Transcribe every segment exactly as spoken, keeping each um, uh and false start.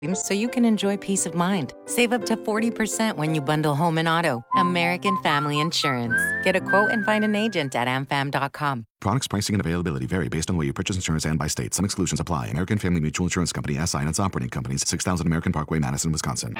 so you can enjoy peace of mind. Save up to forty percent when you bundle home and auto. American Family Insurance. Get a quote and find an agent at a m fam dot com. Products, pricing, and availability vary based on the way you purchase insurance and by state. Some exclusions apply. American Family Mutual Insurance Company, S I and its operating companies, six thousand American Parkway, Madison, Wisconsin.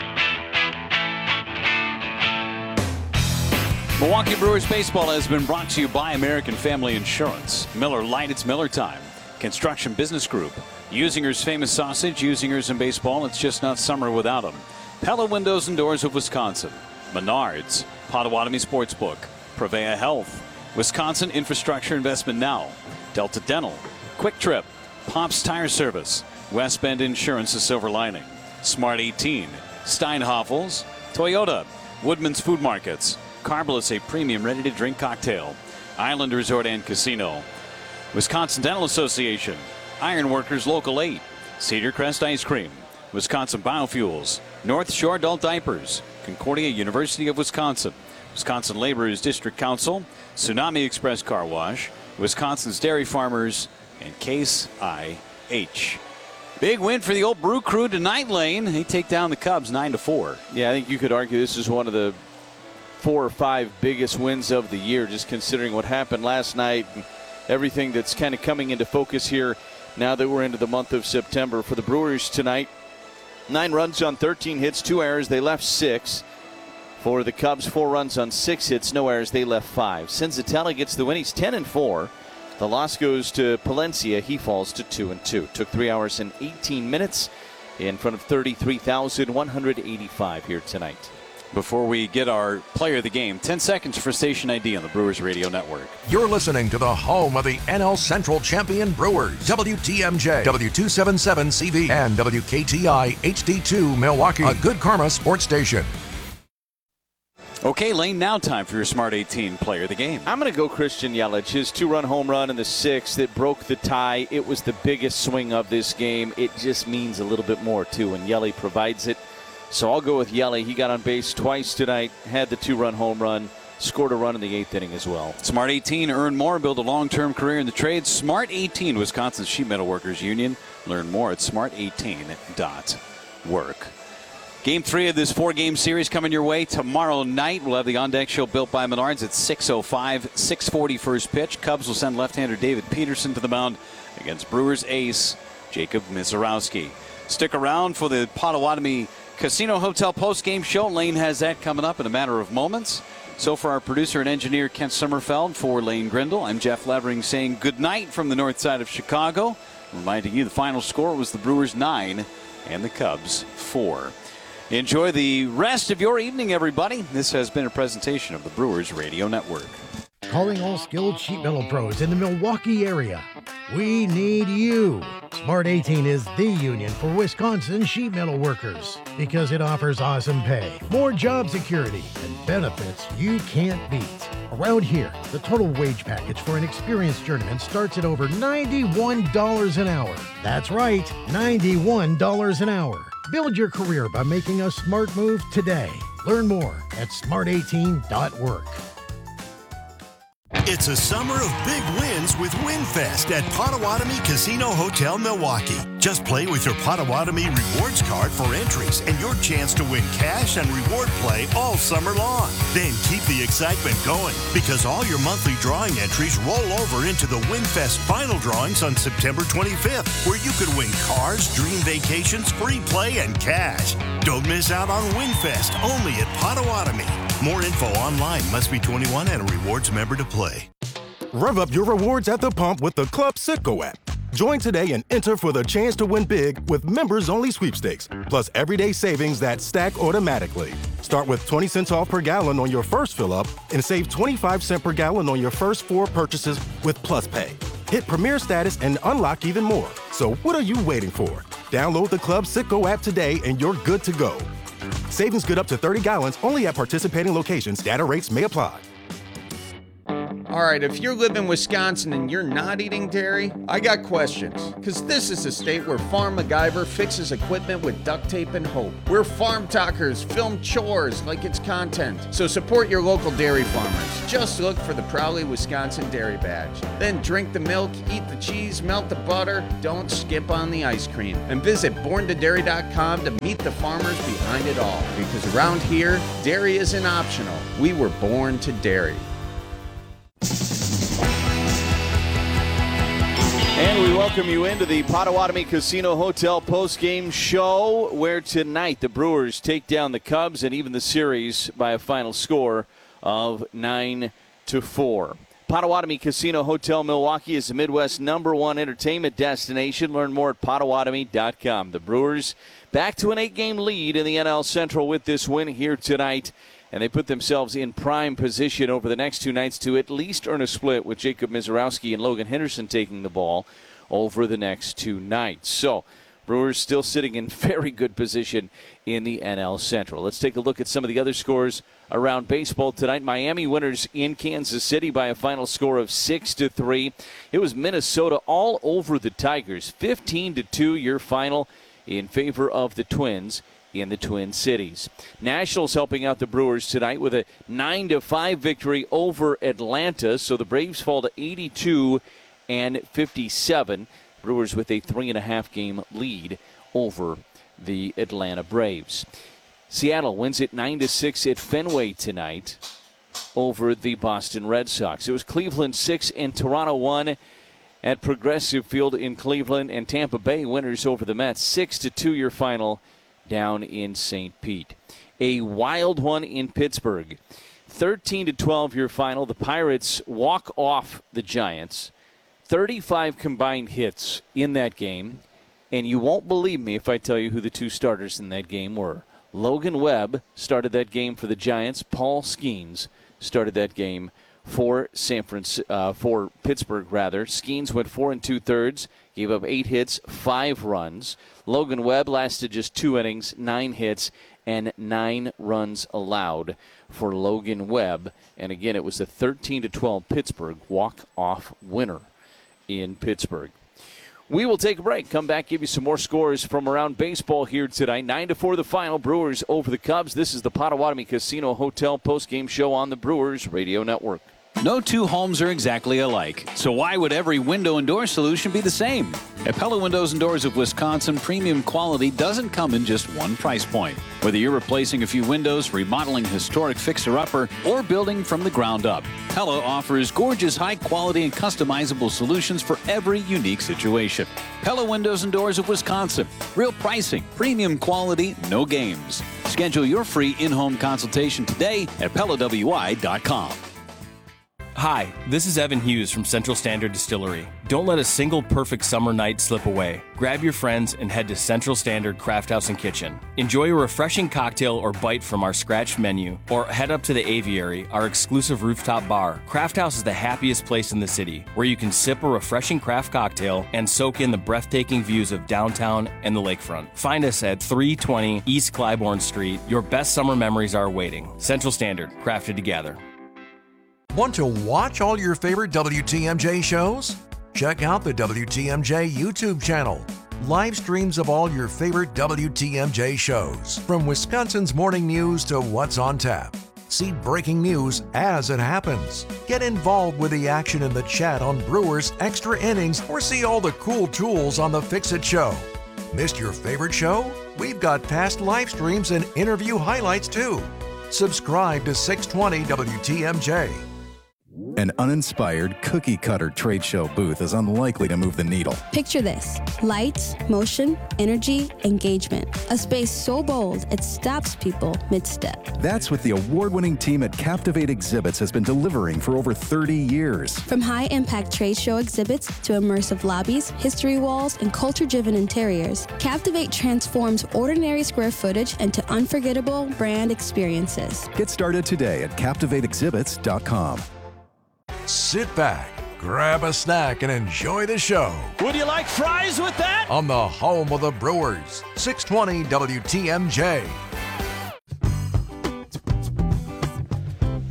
Milwaukee Brewers baseball has been brought to you by American Family Insurance. Miller Lite, it's Miller time. Construction Business Group. Usinger's famous sausage, Usinger's in baseball, it's just not summer without them. Pella Windows and Doors of Wisconsin. Menards. Potawatomi Sportsbook. Prevea Health. Wisconsin Infrastructure Investment Now. Delta Dental. Quick Trip. Pops Tire Service. West Bend Insurance, a silver lining. Smart eighteen. Steinhoffels. Toyota. Woodman's Food Markets. Carbless, a premium ready-to-drink cocktail. Island Resort and Casino. Wisconsin Dental Association. Ironworkers Local eight. Cedar Crest Ice Cream. Wisconsin Biofuels. North Shore Adult Diapers. Concordia University of Wisconsin. Wisconsin Laborers District Council. Tsunami Express Car Wash. Wisconsin's Dairy Farmers. And Case I H. Big win for the old Brew Crew tonight, Lane. They take down the Cubs nine to four. Yeah, I think you could argue this is one of the four or five biggest wins of the year, just considering what happened last night and everything that's kind of coming into focus here now that we're into the month of September. For the Brewers tonight, nine runs on thirteen hits, two errors. They left six. For the Cubs, four runs on six hits, no errors. They left five. Senzatella gets the win. He's ten and four. The loss goes to Palencia. He falls to two and two. Took three hours and eighteen minutes in front of thirty-three thousand one hundred eighty-five here tonight. Before we get our player of the game, ten seconds for station I D on the Brewers Radio Network. You're listening to the home of the N L Central champion Brewers. W T M J, W two seventy-seven C V, and W K T I H D two Milwaukee, a Good Karma sports station. Okay, Lane, now time for your Smart eighteen player of the game. I'm going to go Christian Yelich. His two-run home run in the sixth that broke the tie. It was the biggest swing of this game. It just means a little bit more, too, and Yelich provides it. So I'll go with Yelich. He got on base twice tonight, had the two-run home run, scored a run in the eighth inning as well. Smart eighteen, earn more, build a long-term career in the trades. Smart eighteen, Wisconsin Sheet Metal Workers Union. Learn more at smart eighteen dot work. Game three of this four-game series coming your way tomorrow night. We'll have the On Deck Show built by Menards at six oh five, six forty first pitch. Cubs will send left-hander David Peterson to the mound against Brewers ace Jacob Misiorowski. Stick around for the Potawatomi Casino Hotel post-game show. Lane has that coming up in a matter of moments. So for our producer and engineer Kent Sommerfeld, for Lane Grindle, I'm Jeff Levering saying good night from the north side of Chicago. Reminding you the final score was the Brewers nine and the Cubs four. Enjoy the rest of your evening, everybody. This has been a presentation of the Brewers Radio Network. Calling all skilled sheet metal pros in the Milwaukee area. We need you. Smart eighteen is the union for Wisconsin sheet metal workers because it offers awesome pay, more job security, and benefits you can't beat. Around here, the total wage package for an experienced journeyman starts at over ninety-one dollars an hour. That's right, ninety-one dollars an hour. Build your career by making a smart move today. Learn more at smart eighteen dot work. It's a summer of big wins with WinFest at Potawatomi Casino Hotel Milwaukee. Just play with your Potawatomi Rewards card for entries and your chance to win cash and reward play all summer long. Then keep the excitement going because all your monthly drawing entries roll over into the WinFest final drawings on September twenty-fifth, where you could win cars, dream vacations, free play, and cash. Don't miss out on WinFest only at Potawatomi. More info online. Must be twenty-one and a rewards member to play. Rev up your rewards at the pump with the Club Citgo app. Join today and enter for the chance to win big with members-only sweepstakes, plus everyday savings that stack automatically. Start with twenty cents off per gallon on your first fill-up and save twenty-five cents per gallon on your first four purchases with Plus Pay. Hit Premier status and unlock even more. So what are you waiting for? Download the Club Citgo app today and you're good to go. Savings good up to thirty gallons only at participating locations. Data rates may apply. All right, if you live in Wisconsin and you're not eating dairy, I got questions. Because this is a state where Farm MacGyver fixes equipment with duct tape and hope. Where farm talkers film chores like it's content. So support your local dairy farmers. Just look for the Proudly Wisconsin Dairy Badge. Then drink the milk, eat the cheese, melt the butter, don't skip on the ice cream. And visit born to dairy dot com to meet the farmers behind it all. Because around here, dairy isn't optional. We were born to dairy. And we welcome you into the Potawatomi Casino Hotel postgame show, where tonight the Brewers take down the Cubs and even the series by a final score of nine to four. Potawatomi Casino Hotel Milwaukee is the Midwest number one entertainment destination. Learn more at Potawatomi dot com. The Brewers back to an eight-game lead in the N L Central with this win here tonight. And they put themselves in prime position over the next two nights to at least earn a split, with Jacob Mizorowski and Logan Henderson taking the ball over the next two nights. So, Brewers still sitting in very good position in the N L Central. Let's take a look at some of the other scores around baseball tonight. Miami winners in Kansas City by a final score of six to three. It was Minnesota all over the Tigers, fifteen to two, your final in favor of the Twins in the Twin Cities. Nationals helping out the Brewers tonight with a nine to five victory over Atlanta. So the Braves fall to eighty-two and fifty-seven. Brewers with a three and a half game lead over the Atlanta Braves. Seattle wins it nine to six at Fenway tonight over the Boston Red Sox. It was Cleveland six and Toronto one at Progressive Field in Cleveland, and Tampa Bay winners over the Mets six to two, your final down in Saint Pete. A wild one in Pittsburgh. thirteen to twelve your final. The Pirates walk off the Giants. thirty-five combined hits in that game. And you won't believe me if I tell you who the two starters in that game were. Logan Webb started that game for the Giants. Paul Skeens started that game for San Francisco, uh, for Pittsburgh rather. Skeens went four and two thirds, gave up eight hits, five runs. Logan Webb lasted just two innings, nine hits, and nine runs allowed for Logan Webb. And again, it was a thirteen to twelve Pittsburgh walk-off winner in Pittsburgh. We will take a break, come back, give you some more scores from around baseball here tonight. nine to four the final, Brewers over the Cubs. This is the Potawatomi Casino Hotel postgame show on the Brewers Radio Network. No two homes are exactly alike, so why would every window and door solution be the same? At Pella Windows and Doors of Wisconsin, premium quality doesn't come in just one price point. Whether you're replacing a few windows, remodeling a historic fixer-upper, or building from the ground up, Pella offers gorgeous, high-quality, and customizable solutions for every unique situation. Pella Windows and Doors of Wisconsin. Real pricing, premium quality, no games. Schedule your free in-home consultation today at Pella W I dot com. Hi, this is Evan Hughes from Central Standard Distillery. Don't let a single perfect summer night slip away. Grab your friends and head to Central Standard Craft House and Kitchen. Enjoy a refreshing cocktail or bite from our scratched menu, or head up to the Aviary, our exclusive rooftop bar. Craft House is the happiest place in the city, where you can sip a refreshing craft cocktail and soak in the breathtaking views of downtown and the lakefront. Find us at three twenty East Clybourne Street. Your best summer memories are waiting. Central Standard, crafted together. Want to watch all your favorite W T M J shows? Check out the W T M J YouTube channel. Live streams of all your favorite W T M J shows, from Wisconsin's morning news to what's on tap. See breaking news as it happens. Get involved with the action in the chat on Brewers Extra Innings, or see all the cool tools on the Fix-It show. Missed your favorite show? We've got past live streams and interview highlights too. Subscribe to six twenty W T M J. An uninspired, cookie-cutter trade show booth is unlikely to move the needle. Picture this: lights, motion, energy, engagement. A space so bold, it stops people mid-step. That's what the award-winning team at Captivate Exhibits has been delivering for over thirty years. From high-impact trade show exhibits to immersive lobbies, history walls, and culture-driven interiors, Captivate transforms ordinary square footage into unforgettable brand experiences. Get started today at captivate exhibits dot com. Sit back, grab a snack, and enjoy the show. Would you like fries with that? On the home of the Brewers, six twenty W T M J.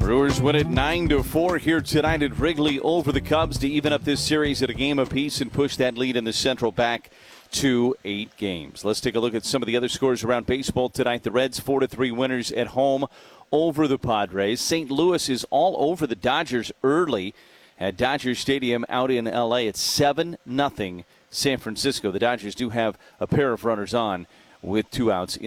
Brewers win it nine to four here tonight at Wrigley over the Cubs to even up this series at a game apiece and push that lead in the Central back to eight games. Let's take a look at some of the other scores around baseball tonight. The Reds four to three winners at home over the Padres. Saint Louis is all over the Dodgers early at Dodger Stadium out in L A. It's seven nothing San Francisco. The Dodgers do have a pair of runners on with two outs.